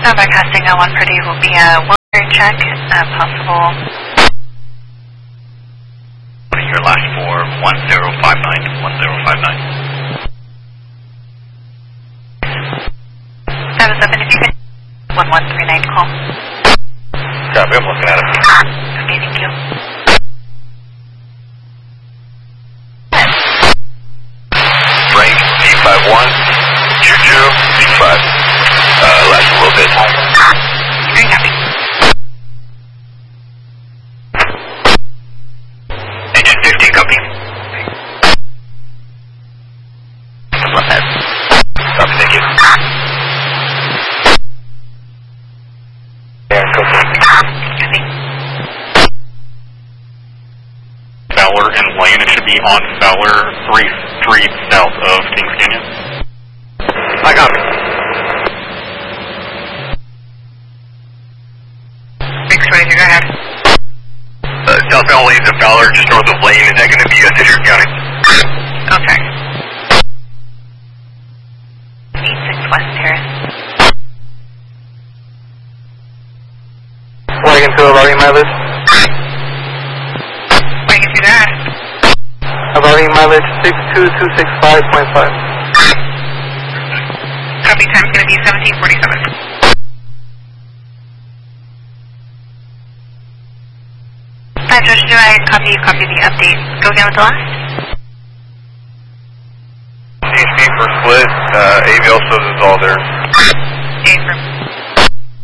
broadcasting on 1 per day will be a welfare check, possible. Your last four, 1059, 1059. 77, if you can, 1139 call. Copy, I'm looking at it. Okay, thank you. Frank, D51, Juju, D5. Last a little bit. Very happy. Engine 15, copy. Love that. Copy, thank you. Yeah, copy. Copy. Fowler and Lane, it should be on Fowler 3 Street south of Kings Canyon. I got it. Thanks, 23, go ahead. Southbound lanes of Fowler, just north of Lane. Is that going to be Fisher County? Okay. 86 West Terrace. Wagon to routing mileage. Wagon to that. Routing mileage 62265.5. Copy, time's going to be 1747. Josh, do I copy the update? Go again with the last? CHP for split, AVL shows it's all there.